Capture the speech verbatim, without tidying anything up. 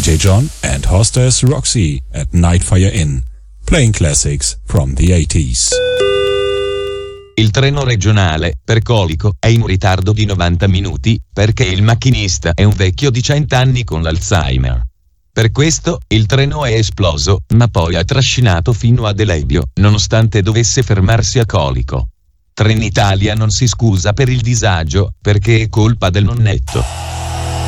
J John and hostess Roxy at Nightfire Inn, playing classics from the eighties. Il treno regionale, per Colico, è in ritardo di novanta minuti, perché il macchinista è un vecchio di cento anni con l'Alzheimer. Per questo, il treno è esploso, ma poi ha trascinato fino ad Elebio, nonostante dovesse fermarsi a Colico. Trenitalia non si scusa per il disagio, perché è colpa del nonnetto.